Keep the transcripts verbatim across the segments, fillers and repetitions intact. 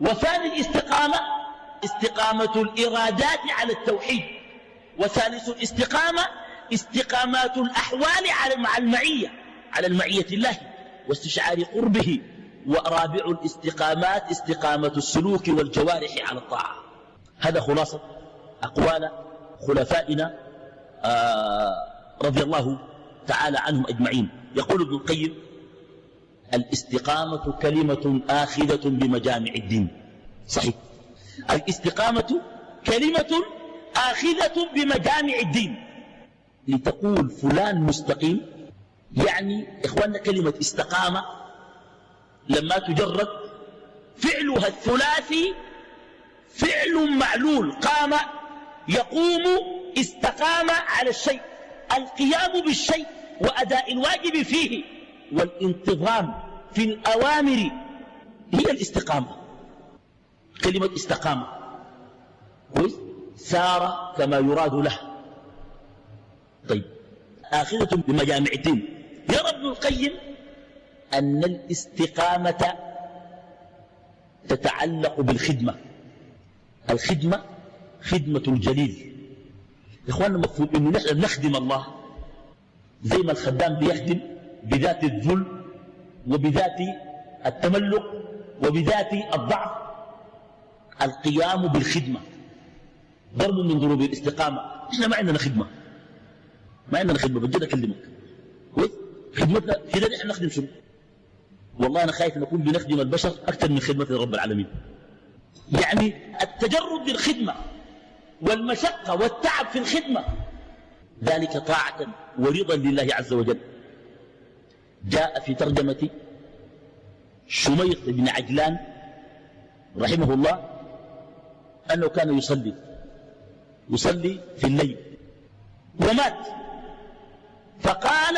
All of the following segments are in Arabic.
وثاني الاستقامة استقامة الإرادات على التوحيد. وثالث الاستقامة استقامات الأحوال على مع المعية على المعية الله واستشعار قربه. ورابع الاستقامات استقامة السلوك والجوارح على الطاعة. هذا خلاصة أقوال خلفائنا آه رضي الله تعالى عنهم أجمعين. يقول ابن القيم: الاستقامة كلمة آخذة بمجامع الدين. صحيح، الاستقامة كلمة آخذة بمجامع الدين. لتقول فلان مستقيم، يعني إخواننا كلمة استقامة لما تجرد فعلها الثلاثي فعل معلول. قام يقوم، استقام على الشيء، القيام بالشيء وأداء الواجب فيه والانتظام في الأوامر هي الاستقامة. كلمة استقامة سار كما يراد له. طيب، آخذة بمجامع الدين. يرى ابن القيم أن الاستقامة تتعلق بالخدمة. الخدمة خدمة الجليل. إخواننا المفروض أنه نحن نخدم الله زي ما الخدام بيخدم بذات الذل وبذات التملق وبذات الضعف. القيام بالخدمة ضرب من ضروب الاستقامة. إحنا ما عندنا خدمة، ما عندنا خدمة بجد أكلمك. خدمتنا كده نحن نخدم شنو؟ والله أنا خايف نكون بنخدم البشر أكثر من خدمة رب العالمين. يعني التجرد للخدمة والمشقة والتعب في الخدمة ذلك طاعة ورضا لله عز وجل. جاء في ترجمة شميط بن عجلان رحمه الله أنه كان يصلي يصلي في الليل ومات. فقال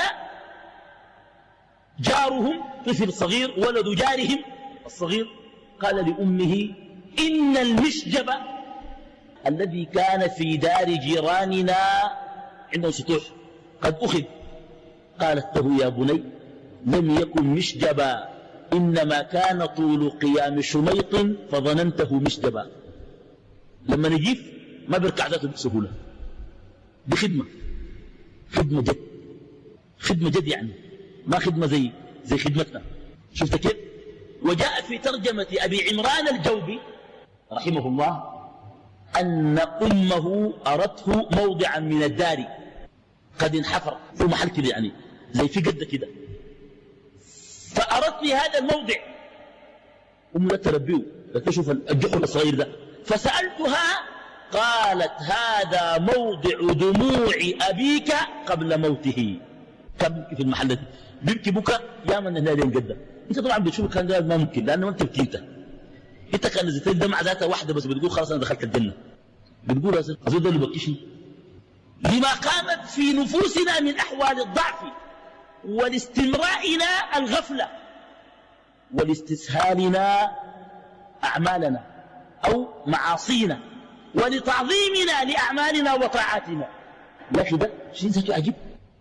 جارهم، طفل صغير ولد جارهم الصغير، قال لأمه: إن المشجب الذي كان في دار جيراننا عنده سطوح قد أخذ. قالت له: يا بني، لم يكن مشجبا، إنما كان طول قيام شميط فظننته مشجبا. لما نجيف ما بيركع ذاته بسهولة. دي خدمة، خدمة جد، خدمة جد، يعني ما خدمة زي زي خدمتنا. شفت كيف؟ وجاء في ترجمة أبي عمران الجوبي رحمه الله أن أمه أرته موضعا من الدار قد انحفر في محل كده، يعني زي في قد كده، فأردت هذا الموضع. أمه لا تربيه، لا تشوف الجحر الصغير ده. فسألتها قالت: هذا موضع دموع أبيك قبل موته. كان بيبكي في المحل ده، بيبكي بكى يا من هنا ينقدم. انت طبعا بتشوف كان قال ما ممكن، لانه انت بكي انت انت كان نزلت الدمعه ذاتها واحده بس بتقول خلاص انا دخلت الجنه. بتقول اظن ده اللي بكيشني لما قامت في نفوسنا من احوال الضعف ولاستمرائنا الغفله ولاستسهالنا اعمالنا او معاصينا ولتعظيمنا لاعمالنا وطاعاتنا. لكن ده شيء ذاته عجيب.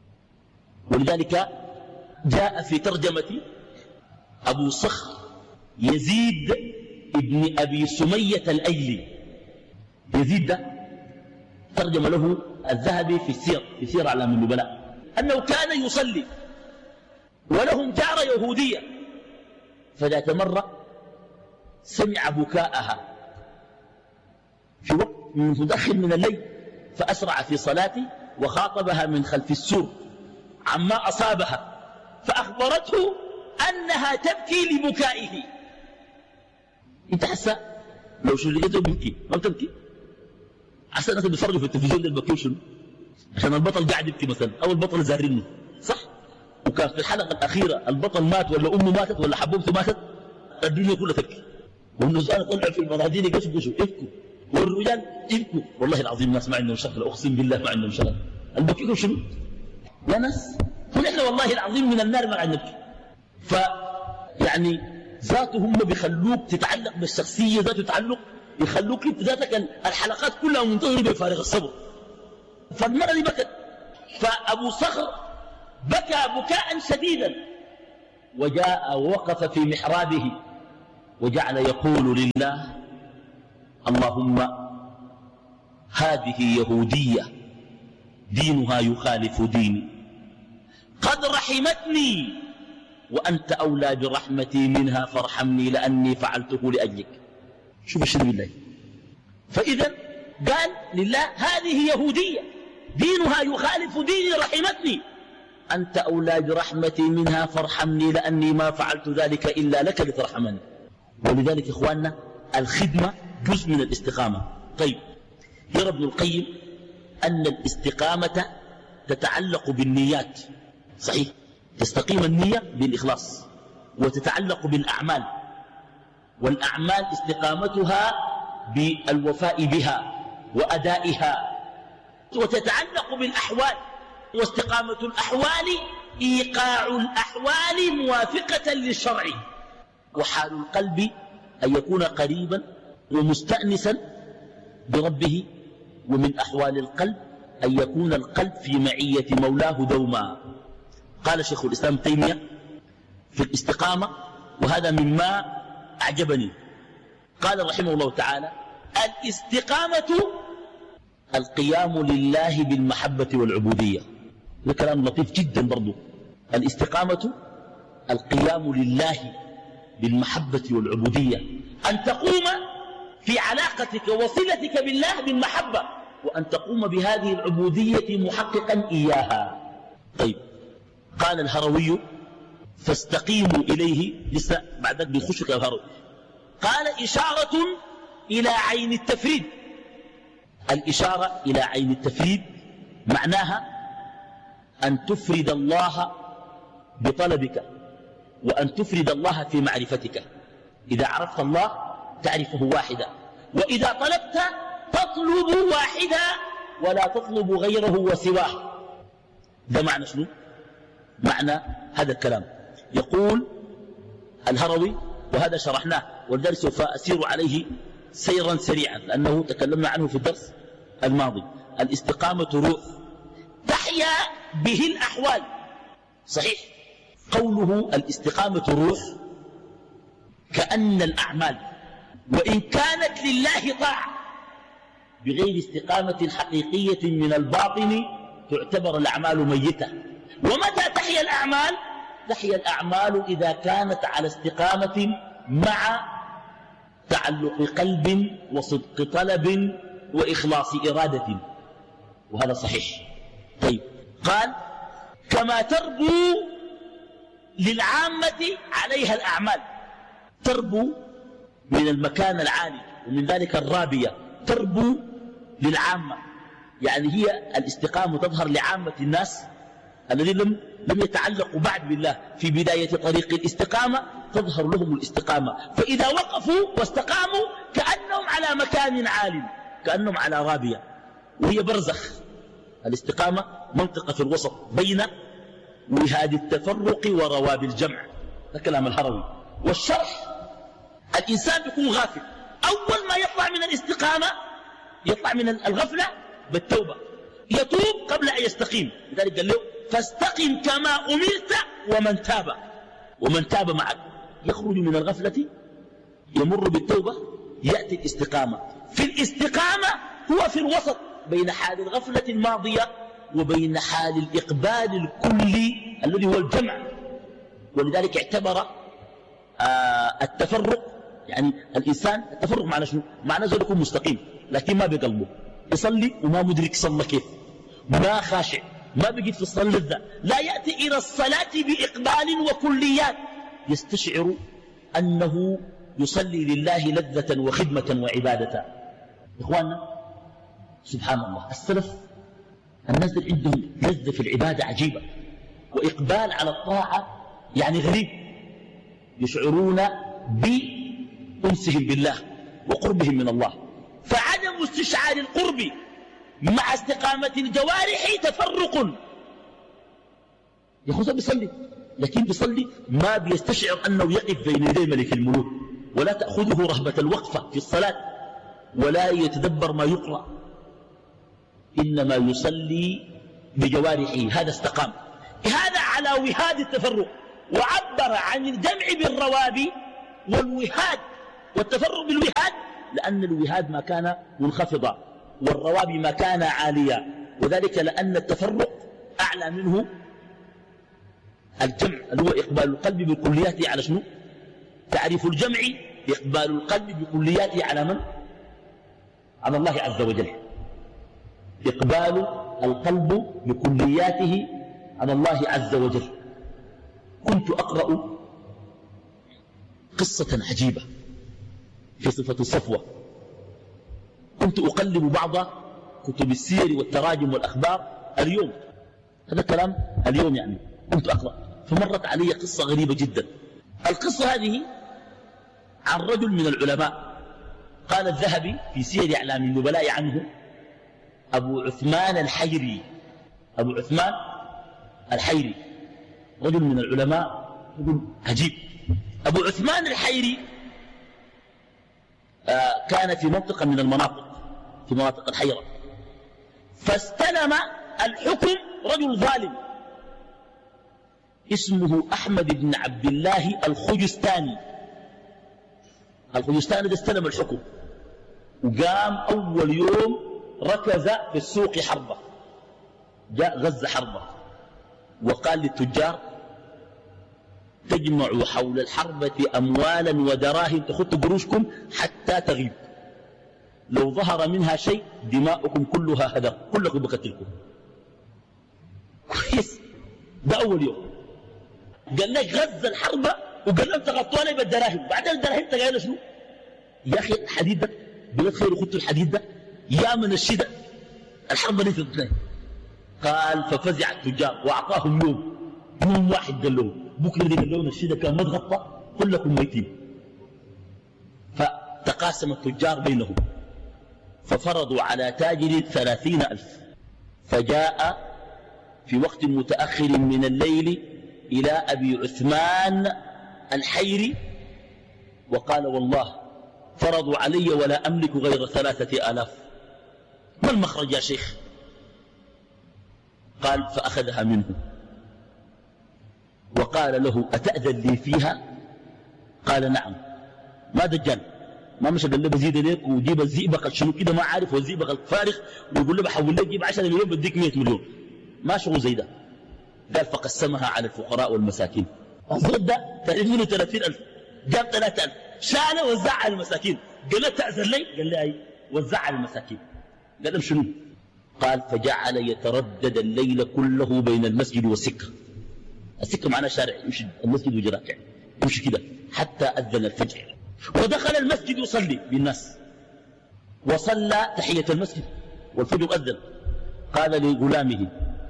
ولذلك جاء في ترجمة أبو صخر يزيد ابن أبي سمية الأيلي. يزيد ده ترجم له الذهبي في السير في سير أعلام النبلاء أنه كان يصلي ولهم جارة يهودية، فذات مرة سمع بكاءها في وقت متأخر من الليل، فأسرع في صلاته وخاطبها من خلف السور عما أصابها، فأخبرته أنها تبكي لبكائه. انت حسا لو شو لقيته بيبكي ما بتبكي؟ حسا الناس بيتفرجوا في التلفزيون ده بيبكوا شنو؟ عشان البطل قاعد يبكي مثلا او البطل زارينه، صح؟ وكان في الحلقة الأخيرة البطل مات ولا أمه ماتت ولا حبوبته ماتت، الدنيا كلها تبكي، والنسوان طلعوا في المضاجين يقشقشوا يبكوا، والرجال يبكوا. والله العظيم الناس ما عندهم شغله، أقسم بالله ما عندهم شغله. البكيكم شنو؟ يا ناس ونحن والله العظيم من النار ما قاعد نبكي. فيعني ذاته هم بيخلوك تتعلق بالشخصية، ذاته تعلق يخلوك انت ذاتك الحلقات كلها منتظرة بفارغ الصبر. فالمرة دي بكت، فأبو صخر بكى بكاء شديدا وجاء ووقف في محرابه وجعل يقول لله اللهم هذه يهودية دينها يخالف ديني قد رحمتني وأنت أولى برحمتي منها فارحمني لأني فعلته لأجلك. شوف الشيء بالله. فإذا قال لله هذه يهودية دينها يخالف ديني رحمتني أنت أولى برحمتي منها فارحمني لأني ما فعلت ذلك إلا لك لترحمني. ولذلك إخواننا الخدمة جزء من الاستقامة. طيب يرى ابن القيم أن الاستقامة تتعلق بالنيات. صحيح تستقيم النية بالإخلاص وتتعلق بالأعمال، والأعمال استقامتها بالوفاء بها وأدائها، وتتعلق بالأحوال، واستقامة الأحوال إيقاع الأحوال موافقة للشرع. وحال القلب أن يكون قريبا ومستأنسا بربه، ومن أحوال القلب أن يكون القلب في معية مولاه دوما. قال شيخ الإسلام تيمية في الاستقامة، وهذا مما أعجبني، قال رحمه الله تعالى الاستقامة القيام لله بالمحبة والعبودية. ده كلام لطيف جدا برضو. الاستقامة القيام لله بالمحبة والعبودية، أن تقوم في علاقتك وصلتك بالله بالمحبة، وأن تقوم بهذه العبودية محققا إياها. طيب قال الهروي فاستقيموا إليه، لسه بعد ذلك بيخشك الهروي، قال إشارة إلى عين التفريد. الإشارة إلى عين التفريد معناها أن تفرد الله بطلبك، وأن تفرد الله في معرفتك. إذا عرفت الله تعرفه واحدا، وإذا طلبت تطلب واحدا ولا تطلب غيره وسواه. ده معنى شنو؟ معنى هذا الكلام. يقول الهروي، وهذا شرحناه ولذلك سوف أسير عليه سيرا سريعا لأنه تكلمنا عنه في الدرس الماضي. الاستقامة روح تحيا به الأحوال. صحيح قوله الاستقامة روح كأن الأعمال وإن كانت لله طاعة بغير استقامة حقيقية من الباطن تعتبر الأعمال ميتة. ومتى تحيا الأعمال؟ تحيا الأعمال إذا كانت على استقامة مع تعلق قلب وصدق طلب وإخلاص إرادة، وهذا صحيح. طيب قال كما تربو للعامة عليها الأعمال، تربو من المكان العالي، ومن ذلك الرابية تربو للعامة، يعني هي الاستقامة تظهر لعامة الناس الذين لم لم يتعلقوا بعد بالله في بداية طريق الاستقامة، تظهر لهم الاستقامة. فإذا وقفوا واستقاموا كأنهم على مكان عال، كأنهم على رابية، وهي برزخ. الاستقامة منطقة في الوسط بين وهاد التفرق ورواب الجمع. ده كلام الهروي. والشرح الإنسان بيكون غافل، أول ما يطلع من الاستقامة يطلع من الغفلة بالتوبة، يتوب قبل أن يستقيم. لذلك قال له فاستقم كما أمرت ومن تاب، ومن تاب معك يخرج من الغفلة يمر بالتوبة يأتي الاستقامة. في الاستقامة هو في الوسط بين حال الغفلة الماضية وبين حال الإقبال الكلي الذي هو الجمع. ولذلك اعتبر آه التفرق، يعني الإنسان التفرق معنى شنو؟ معنى زول يكون مستقيم لكن ما بقلبه، يصلي وما مدرك صلى كيف، ما خاشع، ما بيجد في الصلاة لذة، لا يأتي إلى الصلاة بإقبال وكليات، يستشعر أنه يصلي لله لذة وخدمة وعبادة. إخواننا سبحان الله السلف الناس دول عندهم لذة في العبادة عجيبة، وإقبال على الطاعة يعني غريب، يشعرون بأنسهم بالله وقربهم من الله. فعدم استشعار القرب مع استقامة الجوارح تفرق. يخوص بيصلي لكن بيصلي ما بيستشعر أنه يقف بين يدي ملك الملوك، ولا تأخذه رهبة الوقفة في الصلاة، ولا يتدبر ما يقرأ، إنما يصلي بجوارحه. هذا استقام. هذا على وهاد التفرق. وعبر عن الجمع بالرواب والوهاد والتفرق بالوهاد لأن الوهاد ما كان منخفضا والروابي ما كان عاليا، وذلك لأن التفرق أعلى منه الجمع اللي هو إقبال القلب بكلياته على شنو؟ تعريف الجمع إقبال القلب بكلياته على من؟ على الله عز وجل. إقبال القلب بكلياته على الله عز وجل. كنت أقرأ قصة عجيبة في صفة الصفوة، كنت أقلب بعض كتب السير والتراجم والأخبار اليوم، هذا الكلام اليوم يعني كنت أقرأ، فمرت علي قصة غريبة جدا. القصة هذه عن رجل من العلماء، قال الذهبي في سير أعلام النبلاء عنه أبو عثمان الحيري. أبو عثمان الحيري رجل من العلماء، رجل عجيب. أبو عثمان الحيري آه كان في منطقة من المناطق في مناطق الحيرة، فاستلم الحكم رجل ظالم اسمه أحمد بن عبد الله الخجستاني. الخجستاني ده استلم الحكم وقام أول يوم ركز في السوق حربة، جاء غزة حربة وقال للتجار تجمعوا حول الحربة أموالا ودراهم تخط قروشكم حتى تغيب، لو ظهر منها شيء دماؤكم كلها هدر، كلكم بقتلكم. كويس، ده أول يوم قال لك غزة الحربة وقال لهم تغطوا لي بالدراهم، بعدين الدراهم تقال شنو؟ يا أخي الحديد ده بلد خير وخدتوا الحديد ده يا من الشدة الحربة ليست اثنين. قال ففزع التجار وأعطاهم يوم يوم واحد قال لهم بكرة دي قال لهم الشدة كان ما تغطى كلكم ميتين. فتقاسم التجار بينهم ففرضوا على تاجر ثلاثين ألف، فجاء في وقت متأخر من الليل إلى أبي عثمان الحيري وقال والله فرضوا علي ولا أملك غير ثلاثة آلاف، ما المخرج يا شيخ؟ قال فأخذها منه وقال له أتأذن لي فيها؟ قال نعم. ما دجال، ما مش قال له بزيد ليك وجيب الزئبق شنو كده ما عارف، والزئبق الفارغ ويقول له بحول لك جيب عشرة مليون بديك مئة مليون، ما شغل زي ده. قال فقسمها على الفقراء والمساكين. الزود ده تعرفون ثلاثين ألف جاب ثلاثة ألف شاله وزع على المساكين. قال له تأذن لي؟ قال لي أي، وزع على المساكين. قال له شنو؟ قال فجعل يتردد الليل كله بين المسجد والسكة. السكة معناه شارع يمشي المسجد وجراك يمشي كده حتى أذن الفجر، ودخل المسجد يصلي بالناس وصلى تحية المسجد والفجر أذن. قال لغلامه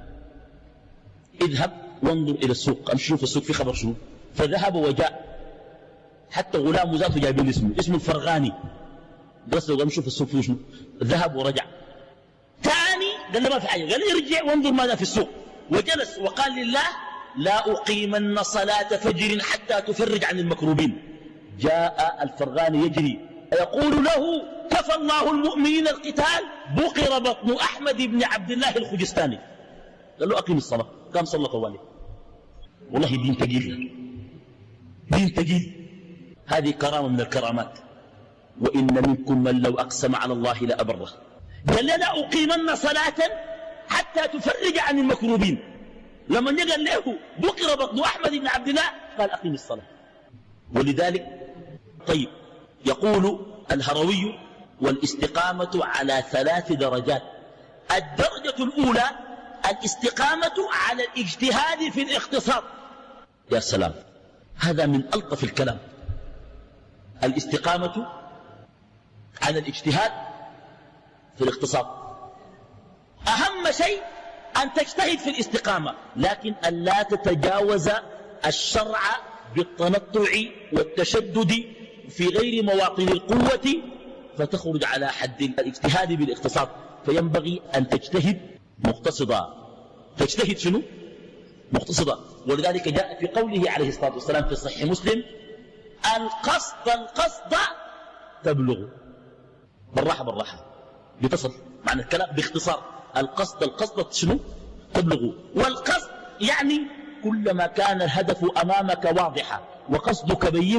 اذهب وانظر إلى السوق، أمشي شوف السوق في خبر شنو. فذهب وجاء حتى غلام ذاته جايبين اسمه اسمه الفرغاني، درس له قام شوف السوق فيه شنو. ذهب ورجع ثاني قال له ما في حاجة، قال لي ارجع وانظر ماذا في السوق. وجلس وقال لله لا أقيمن صلاة فجر حتى تفرج عن المكروبين. جاء الفرغاني يجري يقول له كفى الله المؤمنين القتال بقر بطن أحمد بن عبد الله الخجستاني. قال له أقيم الصلاة، قام صلى طوالي. والله دين تقيل، دين تقيل. هذه كرامة من الكرامات. وإن منكم من لو أقسم على الله لأبره. قال لا أقيمن صلاة حتى تفرج عن المكروبين. لما قال له بقر بطن أحمد بن عبد الله قال أقيم الصلاة. ولذلك طيب يقول الهروي والاستقامة على ثلاث درجات. الدرجة الأولى الاستقامة على الاجتهاد في الاقتصاد. يا سلام، هذا من ألطف الكلام. الاستقامة على الاجتهاد في الاقتصاد. أهم شيء أن تجتهد في الاستقامة، لكن أن لا تتجاوز الشرع بالتنطع والتشدد في غير مواطن القوة فتخرج على حد الاجتهاد بالاقتصاد. فينبغي أن تجتهد مقتصدا. تجتهد شنو؟ مقتصدا. ولذلك جاء في قوله عليه الصلاة والسلام في صحيح مسلم القصد القصد تبلغ. بالراحة بالراحة بتصل معنى الكلام باختصار. القصد القصد شنو؟ تبلغ. والقصد يعني كلما كان الهدف أمامك واضحا وقصدك بينا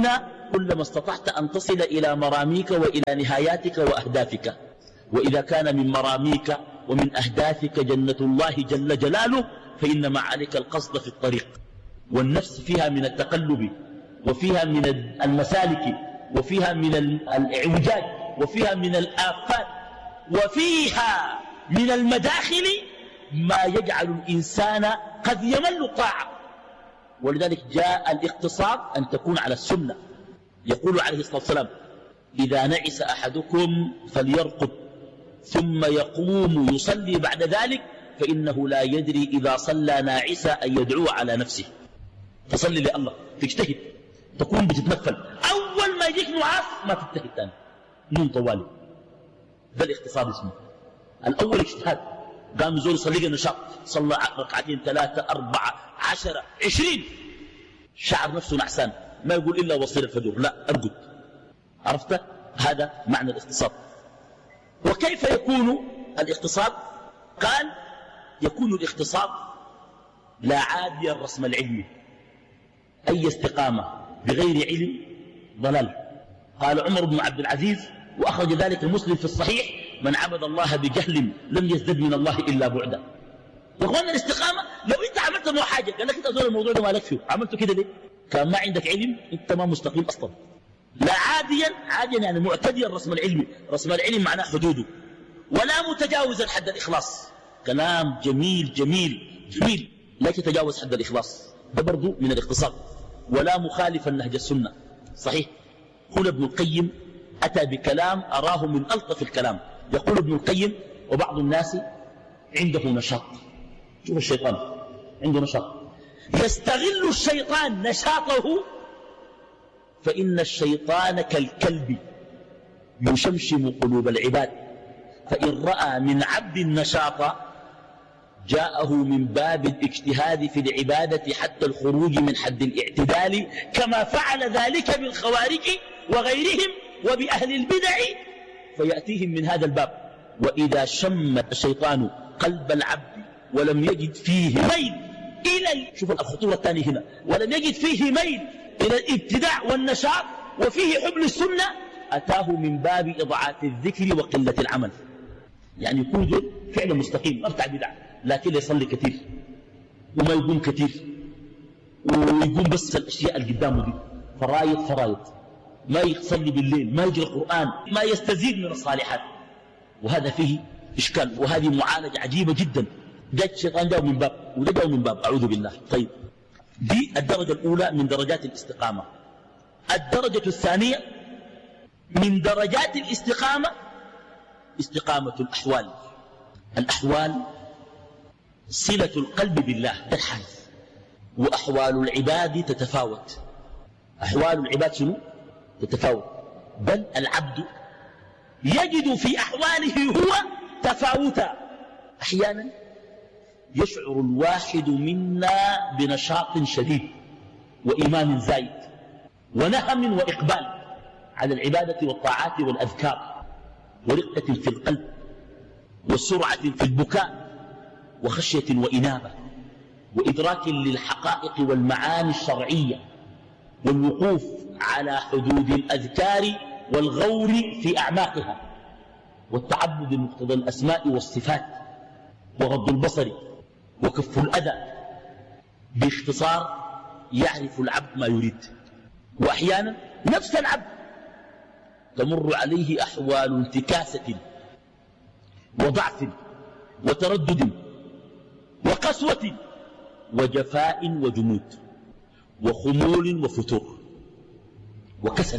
كلما استطعت أن تصل إلى مراميك وإلى نهاياتك وأهدافك. وإذا كان من مراميك ومن أهدافك جنة الله جل جلاله فإنما عليك القصد في الطريق. والنفس فيها من التقلب وفيها من المسالك وفيها من الإعوجاج وفيها من الآفات وفيها من المداخل ما يجعل الإنسان قد يمل الطاعة. ولذلك جاء الاقتصاد أن تكون على السنة. يقول عليه الصلاة والسلام إذا نعس أحدكم فليرقد ثم يقوم يصلي بعد ذلك فإنه لا يدري إذا صلى ناعسا أن يدعو على نفسه. تصلي لله، تجتهد، تكون بتتنفل، أول ما يجيك نعاس ما تجتهد ثاني، نوم طوالي. ده الاقتصاد اسمه. الأول اجتهاد، قام يزور يصلي نشاط، صلى ركعتين ثلاثة أربعة عشرة عشرين، شعر نفسه نعسان، ما يقول إلا وصير الفجر، لا أرقد. عرفت؟ هذا معنى الاقتصاد. وكيف يكون الاقتصاد؟ قال يكون الاقتصاد لا عادي الرسم العلمي، أي استقامة بغير علم ضلال. قال عمر بن عبد العزيز وأخرج ذلك مسلم في الصحيح من عبد الله بجهل لم يزدد من الله إلا بعدا. يا اخوانا الاستقامة لو انت عملت نوع حاجة قال لك انت أزول الموضوع ده ما لك فيه، عملته كده ليه؟ كان ما عندك علم انت ما مستقيم أصلا. لا عاديا، عاديا يعني معتديا الرسم العلمي، رسم العلم معناه حدوده، ولا متجاوزا حد الإخلاص. كلام جميل جميل جميل، لا تتجاوز حد الإخلاص، ده برضو من الاقتصاد. ولا مخالفا نهج السنة. صحيح. قول ابن القيم أتى بكلام أراه من ألطف الكلام. يقول ابن القيم وبعض الناس عنده نشاط. شوف الشيطان عنده نشاط، يستغل الشيطان نشاطه، فإن الشيطان كالكلب يشمشم قلوب العباد، فإن رأى من عبد النشاط جاءه من باب الاجتهاد في العبادة حتى الخروج من حد الاعتدال، كما فعل ذلك بالخوارج وغيرهم وبأهل البدع، فيأتيهم من هذا الباب. وإذا شم الشيطان قلب العبد ولم يجد فيه ميل إلى، شوف الخطورة الثانية هنا، ولم يجد فيه ميل إلى الابتداع والنشاط وفيه حبل السنة، أتاه من باب إضعاف الذكر وقلة العمل. يعني يكون ذل فعلا مستقيم أرتع بدع، لكن يصلي كثير وما يقوم كثير ويقوم بس الأشياء اللي قدامه دي، فرايد فرايد، ما يصلي بالليل، ما يجري القرآن، ما يستزيد من الصالحات. وهذا فيه إشكال، وهذه معالجة عجيبة جدا. جاء الشيطان جاء من باب وده جاء من باب، أعوذ بالله. طيب دي الدرجة الأولى من درجات الاستقامة. الدرجة الثانية من درجات الاستقامة استقامة الأحوال. الأحوال صلة القلب بالله، ده الحال. وأحوال العباد تتفاوت. أحوال العباد شنو؟ تتفاوت. بل العبد يجد في أحواله هو تفاوتا. أحيانا يشعر الواحد منا بنشاط شديد وإيمان زايد ونهم وإقبال على العبادة والطاعات والأذكار، ورقة في القلب وسرعة في البكاء وخشية وإنابة وإدراك للحقائق والمعاني الشرعية، والوقوف على حدود الأذكار والغور في أعماقها، والتعبد بمقتضى الأسماء والصفات، وغض البصر وكف الأذى. باختصار يعرف العبد ما يريد. وأحيانا نفس العبد تمر عليه أحوال انتكاسة وضعف وتردد وقسوة وجفاء وجمود وخمول وفتور وكسل،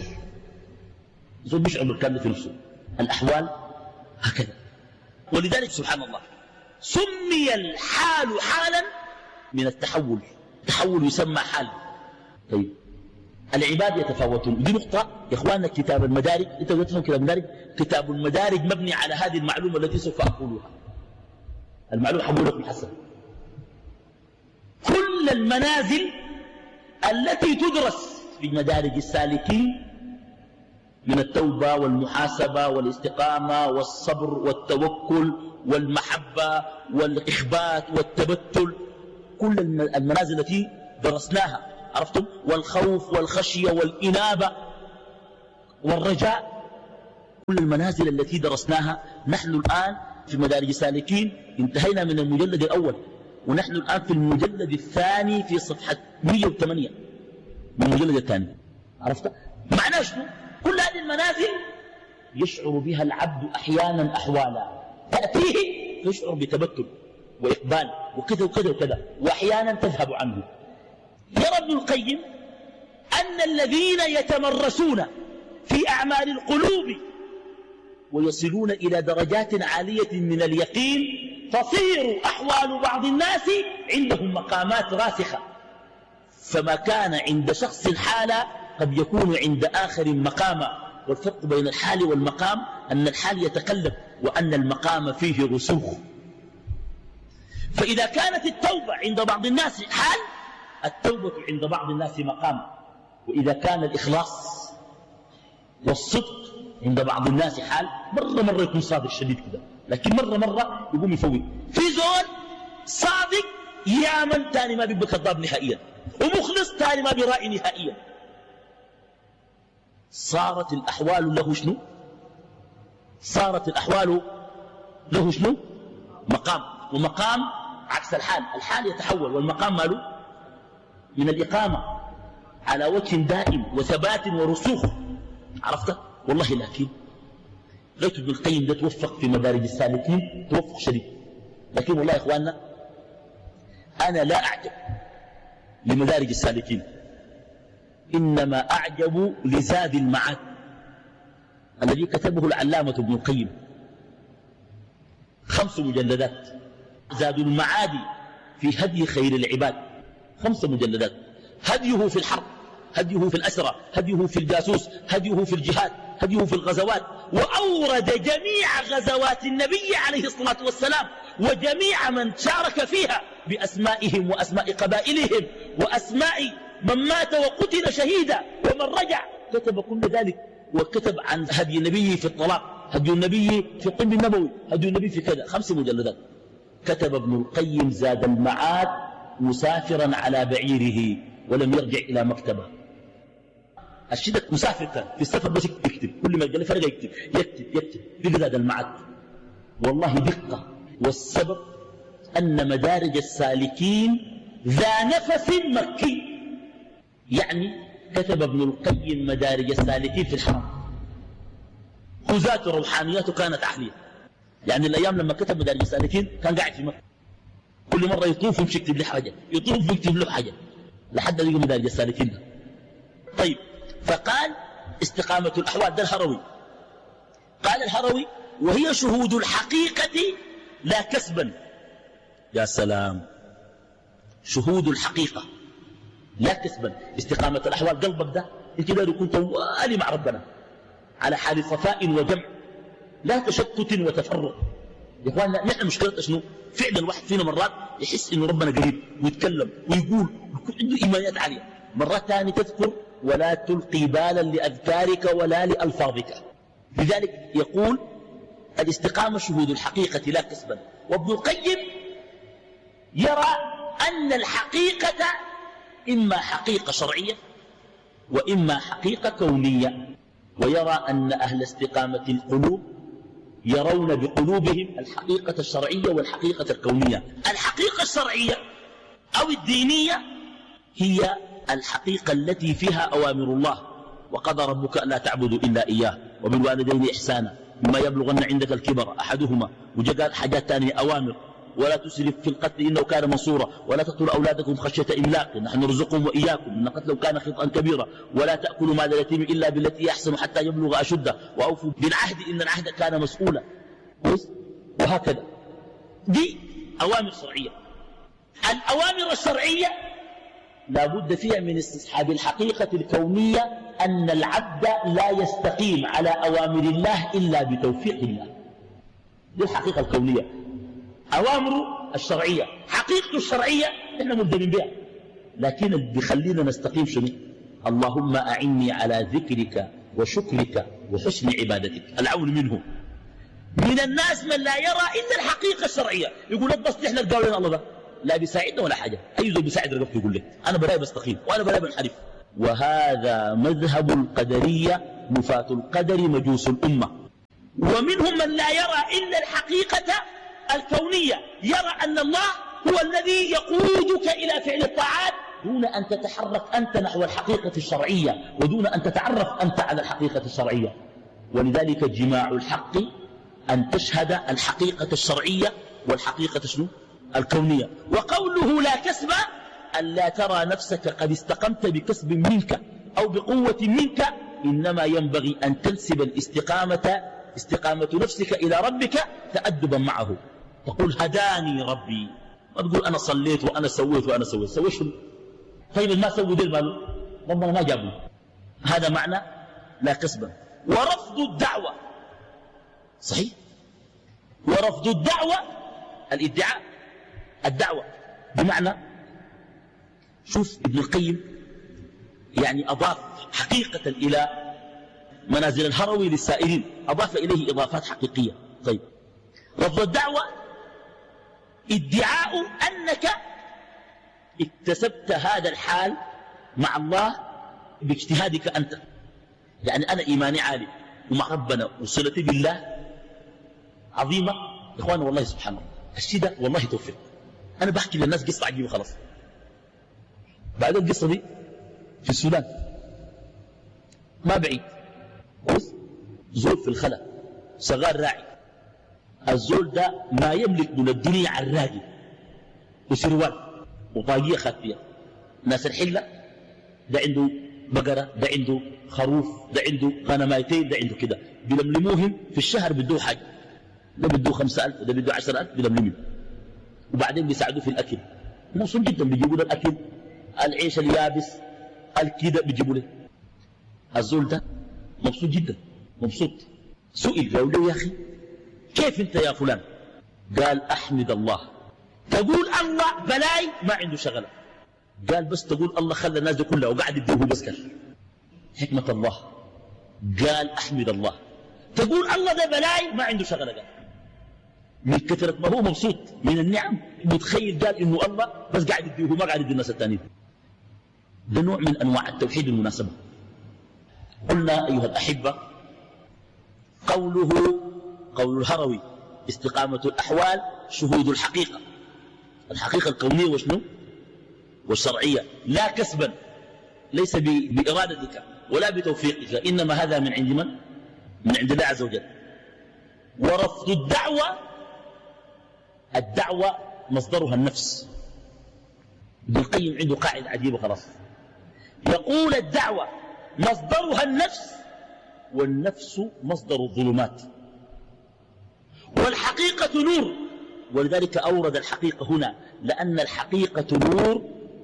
زول بيشعر بالكلام في نفسه. الأحوال هكذا. ولذلك سبحان الله سمي الحال حالا من التحول. التحول يسمى حال. طيب العباد يتفاوتون. دي نقطة يا اخواننا. كتاب المدارج، انت تفهم كتاب المدارج؟ كتاب المدارج مبني على هذه المعلومة التي سوف أقولها. المعلومة حقول لكم حسن. كل المنازل التي تدرس في مدارج السالكين من التوبة والمحاسبة والاستقامة والصبر والتوكل والمحبة والإخبات والتبتل، كل المنازل التي درسناها، عرفتم؟ والخوف والخشية والإنابة، والرجاء، كل المنازل التي درسناها. نحن الآن في مدارج السالكين انتهينا من المجلد الأول، ونحن الآن في المجلد الثاني في صفحة مئة وثمانية من المجلد الثاني. عرفت معناه شنو؟ كل هذه المنازل يشعر بها العبد أحيانا أحوالا تأتيه فيشعر بتبتل وإقبال وكذا وكذا وكذا، وأحيانا تذهب عنه. يرى ابن القيم أن الذين يتمرسون في أعمال القلوب ويصلون إلى درجات عالية من اليقين تصير أحوال بعض الناس عندهم مقامات راسخة، فما كان عند شخص حالة قد يكون عند آخر مقاما. والفرق بين الحال والمقام أن الحال يتقلب وأن المقام فيه رسوخ. فإذا كانت التوبة عند بعض الناس حال، التوبة عند بعض الناس مقام. وإذا كان الإخلاص والصدق عند بعض الناس حال، مرة مرة يكون صادق شديد كده، لكن مرة مرة يقوم يفوت. في زول صادق يامن تاني ما بيبقى كذاب نهائيا، ومخلص تاني ما بيرائي نهائيا. صارت الأحوال له شنو؟ صارت الأحوال له شنو؟ مقام. ومقام عكس الحال، الحال يتحول، والمقام ماله من الإقامة على وجه دائم وثبات ورسوخ. عرفت؟ والله لكن غيت ابن القيم ده توفق في مدارج السالكين توفق شديد، لكن والله يا إخواننا أنا لا أعجب لمدارج السالكين، إنما أعجب لزاد المعاد الذي كتبه العلامة ابن القيم، خمس مجلدات، زاد المعاد في هدي خير العباد، خمس مجلدات. هديه في الحرب، هديه في الأسرى، هديه في الجاسوس، هديه في الجهاد، هديه في الغزوات، وأورد جميع غزوات النبي عليه الصلاة والسلام وجميع من شارك فيها بأسمائهم وأسماء قبائلهم وأسماء من مات وقتل شهيدا ومن رجع، كتب كل ذلك. وكتب عن هدي النبي في الطلاق، هدي النبي في الطب النبوي، هدي النبي في كذا، خمس مجلدات. كتب ابن القيم زاد المعاد مسافرا على بعيره ولم يرجع إلى مكتبه. الشدة مسافر كان في السفر بس يكتب، كل ما جاء فرقة يكتب يكتب يكتب في زاد المعاد. والله دقة. والسبب أن مدارج السالكين ذا نفس مكي، يعني كتب ابن القيم مدارج السالكين في الحرم، خزاته روحانياته كانت عالية. يعني الأيام لما كتب مدارج السالكين كان قاعد في مكة، كل مرة يطوف يمشي يكتب له حاجة، يطوف يكتب له حاجة لحد يجي مدارج السالكين ده. طيب، فقال استقامة الأحوال، ده الهروي. قال الهروي وهي شهود الحقيقة لا كسبا. يا سلام، شهود الحقيقة لا كسبا. استقامة الأحوال قلبك ده انت داري كنت والي مع ربنا على حال صفاء وجمع، لا تشتت وتفرق. يا اخواننا نحن مشكلتنا شنو؟ فعلا الواحد فينا مرات يحس انه ربنا قريب ويتكلم ويقول ويكون عنده ايمانيات عاليه، مرات ثانيه تذكر ولا تلقي بالا لاذكارك ولا لالفاظك. لذلك يقول الاستقامه شهود الحقيقه لا كسبا. وابن القيم يرى ان الحقيقه اما حقيقه شرعيه واما حقيقه كونيه، ويرى ان اهل استقامه القلوب يرون بقلوبهم الحقيقة الشرعية والحقيقة الكونية. الحقيقة الشرعية أو الدينية هي الحقيقة التي فيها أوامر الله، وقضى ربك ألا تعبدوا إلا إياه وبالوالدين إحسانا مما يبلغن عندك الكبر أحدهما، وجاءت حاجات ثانية أوامر، ولا تسرف في القتل إنه كان منصورا، ولا تقتلوا أولادكم خشية إملاق نحن نرزقهم وإياكم إن قتله كان خطأ كبيرا، ولا تأكلوا مال اليتيم إلا بالتي أحسن حتى يبلغ أشده، وأوفوا بالعهد إن العهد كان مسؤولا، وهكذا. دي أوامر شرعية. الأوامر الشرعية لا بد فيها من استصحاب الحقيقة الكونية أن العبد لا يستقيم على أوامر الله إلا بتوفيق الله. دي الحقيقة الكونية. أوامره الشرعية، حقيقته الشرعية إحنا ملزمين بها، لكن اللي بيخلينا نستقيم شنو؟ اللهم أعني على ذكرك وشكرك وحسن عبادتك، العون منه. من الناس من لا يرى إلا الحقيقة الشرعية، يقول لك بس نحن نلقى لنا الله ده لا بيساعدنا ولا حاجة، أي زول بيساعد رقبته يقول لك أنا براي بستقيم وأنا براي بنحرف. وهذا مذهب القدرية نفاة القدر مجوس الأمة. ومنهم من لا يرى إلا الحقيقة الكونية، يرى أن الله هو الذي يقودك إلى فعل الطاعات دون أن تتحرك أنت نحو الحقيقة الشرعية، ودون أن تتعرف أنت على الحقيقة الشرعية. ولذلك جماع الحق أن تشهد الحقيقة الشرعية والحقيقة شنو؟ الكونية. وقوله لا كسب أن لا ترى نفسك قد استقمت بكسب منك أو بقوة منك، إنما ينبغي أن تنسب الاستقامة استقامة نفسك إلى ربك تأدبا معه. تقول هداني ربي، ما تقول أنا صليت وأنا سويت وأنا سويت. سويت شنو؟ طيب ما سوي دير ماله؟ ربنا ما جابه. هذا معنى لا كسبا. ورفض الدعوة صحيح، ورفض الدعوة الادعاء الدعوة بمعنى، شوف ابن القيم يعني أضاف حقيقة إلى منازل الهروي للسائرين، أضاف إليه إضافات حقيقية. طيب رفض الدعوة ادعاء أنك اكتسبت هذا الحال مع الله باجتهادك أنت، يعني أنا إيماني عالي ومع ربنا وصلتي بالله عظيمة يا إخوان، والله سبحان الله الشيء ده والله توفيق. أنا بحكي للناس قصة عجيبة خلاص. بعد القصة دي في السودان ما بعيد زول في الخلا صغار راعي، الزول ده ما يملك من الدنيا عراقي وسروال وطاقية خاتية. ناس الحلة ده عنده بقرة، ده عنده خروف، ده عنده غنمايتين، ده عنده كده، بيلملموهم في الشهر بدوه حاجة، ده بدوه خمسة ألف وده بدوه عشر ألف بيلملمهم، وبعدين بيساعدوه في الأكل. موصول جدا، بيجيبوا له الأكل، العيش اليابس، الكده بيجيبوا له. الزول ده مبسوط جدا مبسوط. سئل قالوا له يا أخي كيف أنت يا فلان؟ قال أحمد الله. تقول الله بلاي ما عنده شغلة، قال بس تقول الله خلى الناس دي كلها وقاعد يديه بس كان حكمة الله. قال أحمد الله. تقول الله ده بلاي ما عنده شغلة، قال من كثرة ما هو مبسوط من النعم متخيل قال إنه الله بس قاعد يديه ما قاعد يدي الناس التانيين. ده نوع من أنواع التوحيد المناسبة. قلنا أيها الأحبة قوله قول الهروي استقامة الأحوال شهود الحقيقة، الحقيقة الكونية وشنو والشرعية، لا كسبا، ليس بإرادتك ولا بتوفيقك، إنما هذا من عند من؟ من عند الله عز وجل. ورفض الدعوة، الدعوة مصدرها النفس. ابن القيم عنده قاعدة عجيبة خلاص، يقول الدعوة مصدرها النفس، والنفس مصدر الظلمات، والحقيقة نور. ولذلك أورد الحقيقة هنا، لأن الحقيقة نور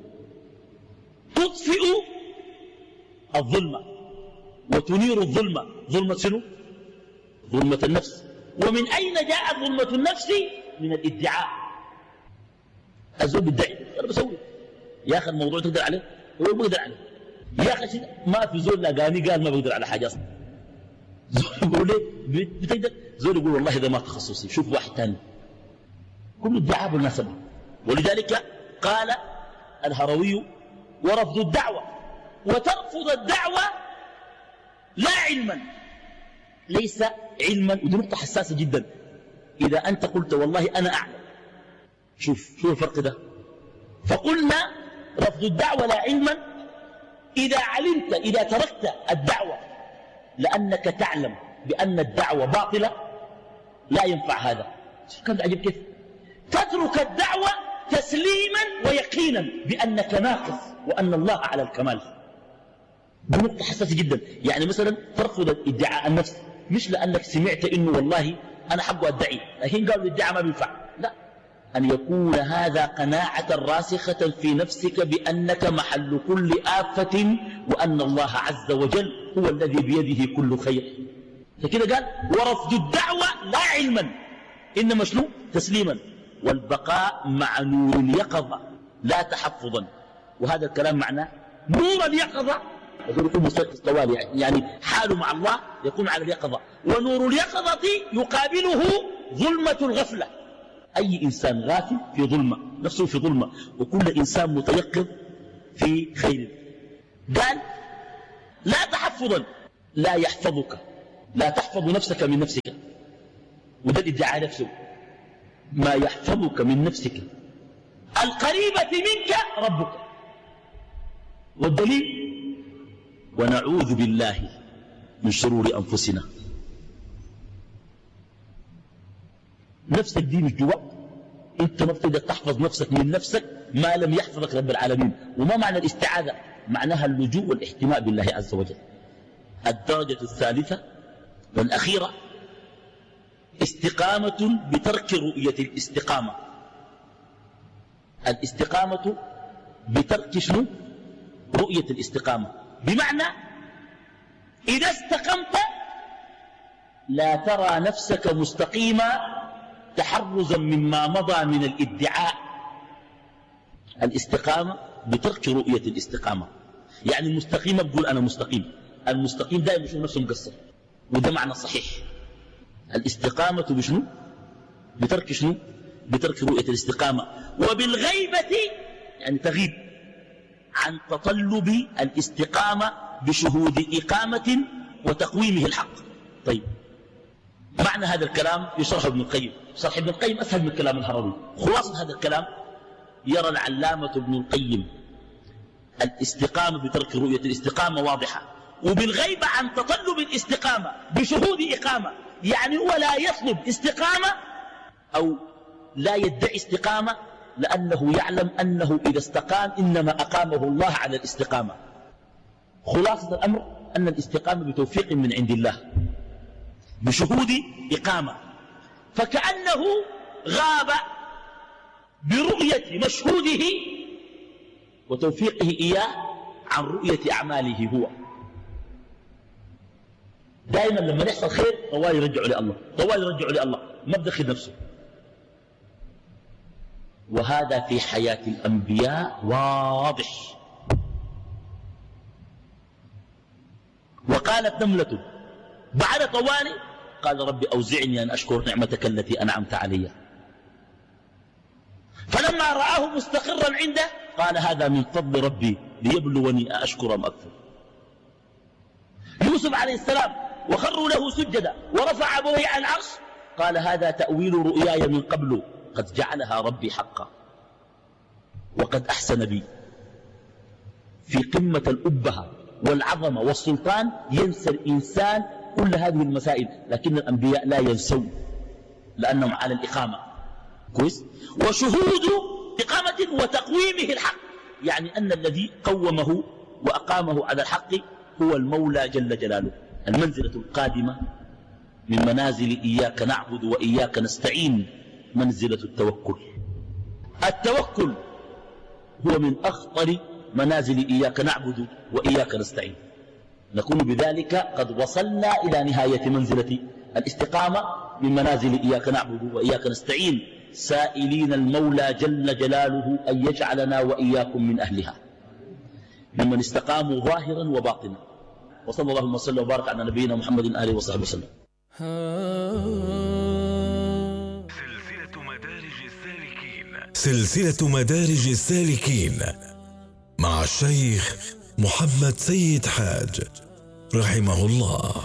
تطفئ الظلمة وتنير الظلمة. ظلمة شنو؟ ظلمة النفس. ومن أين جاءت ظلمة النفس؟ من الادعاء. الزول بيدعي أنا بسوي، يا أخي الموضوع تقدر عليه؟ هو بقدر عليه يا أخي. ما في زول لاقاني قال ما بقدر على حاجة أصلا. زول يقول ليه بتقدر؟ زول يقول والله ده ما تخصصي، شوف واحد ثاني. كل ادعاء بالمناسبة. ولذلك قال الهروي ورفض الدعوة، وترفض الدعوة لا علما، ليس علما. ودي نقطة حساسة جدا. إذا أنت قلت والله أنا أعلم، شوف شوف الفرق ده. فقلنا رفض الدعوة لا علما إذا علمت، إذا تركت الدعوة لأنك تعلم بأن الدعوة باطلة لا ينفع هذا. كان عجب كيف تترك الدعوة تسليما ويقينا بأنك ناقص وأن الله على الكمال. بنقطة حساسة جدا. يعني مثلا ترفض ادعاء النفس، مش لأنك سمعت إنه والله أنا حق أدعي، لكن قالوا الادعاء ما بينفع، لا، أن يكون هذا قناعة راسخة في نفسك بأنك محل كل آفة، وأن الله عز وجل هو الذي بيده كل خير. فكده قال ورفض الدعوة لا علما إنما شنو؟ تسليما، والبقاء مع نور اليقظة لا تحفظا. وهذا الكلام معناه نور اليقظة يقول يكون مستيقظ طوال، يعني حاله مع الله يكون على اليقظة. ونور اليقظة يقابله ظلمة الغفلة. أي إنسان غافل في ظلمة، نفسه في ظلمة، وكل إنسان متيقظ في خير. قال لا تحفظا، لا يحفظك، لا تحفظ نفسك من نفسك، وده الادعاء نفسه، ما يحفظك من نفسك القريبة منك ربك. والدليل ونعوذ بالله من شرور أنفسنا. نفسك دي مش جوا، انت ما بتقدر تحفظ نفسك من نفسك ما لم يحفظك رب العالمين. وما معنى الاستعاذة؟ معناها اللجوء والاحتماء بالله عز وجل. الدرجة الثالثة والأخيرة استقامة بترك رؤية الاستقامة. الاستقامة بترك شنو؟ رؤية الاستقامة. بمعنى إذا استقمت لا ترى نفسك مستقيما تحرزا مما مضى من الادعاء. الاستقامة بترك رؤية الاستقامة. يعني المستقيم بقول أنا مستقيم، المستقيم دائما يشوف نفسه مقصر، وده معنى صحيح. الاستقامة بشنو؟ بترك شنو؟ بترك رؤية الاستقامة. وبالغيبة يعني تغيب عن تطلب الاستقامة بشهود إقامة وتقويمه الحق. طيب معنى هذا الكلام يشرح ابن القيم. شرح ابن القيم أسهل من كلام الهروي. خلاصة هذا الكلام يرى العلامة ابن القيم الاستقامة بترك رؤية الاستقامة واضحة، وبالغيبة عن تطلب الاستقامة بشهود إقامة. يعني هو لا يطلب استقامة أو لا يدعي استقامة لأنه يعلم أنه إذا استقام إنما أقامه الله على الاستقامة. خلاصة الأمر أن الاستقامة بتوفيق من عند الله بشهود إقامة، فكأنه غاب برؤية مشهوده وتوفيقه إياه عن رؤية أعماله هو. دائما لما يحصل خير طوال يرجعوا لله، طوال يرجعوا لله، ما بدخل نفسه. وهذا في حياة الأنبياء واضح. وقالت نملة بعد طوال قال رب أوزعني أن أشكر نعمتك التي أنعمت علي. فلما رآه مستقرا عنده قال هذا من فضل ربي ليبلوني أأشكر أم أكفر. يوسف عليه السلام وخروا له سجدا ورفع أبويه عن العرش قال هذا تأويل رؤياي من قبل قد جعلها ربي حقا وقد أحسن بي. في قمة الأبهة والعظمة والسلطان ينسى الإنسان كل هذه المسائل، لكن الأنبياء لا ينسون لأنهم على الإقامة. كويس؟ وشهود إقامة وتقويمه الحق، يعني أن الذي قومه وأقامه على الحق هو المولى جل جلاله. المنزلة القادمة من منازل إياك نعبد وإياك نستعين منزلة التوكل. التوكل هو من أخطر منازل إياك نعبد وإياك نستعين. نكون بذلك قد وصلنا إلى نهاية منزلة الاستقامة من منازل إياك نعبد وإياك نستعين، سائلين المولى جل جلاله أن يجعلنا وإياكم من أهلها ممن استقاموا ظاهرا وباطنا. وصلى الله وسلم وبارك على نبينا محمد آله وصحبه وسلم. سلسلة مدارج السالكين سلسلة مدارج السالكين مع الشيخ محمد سيد حاج رحمه الله.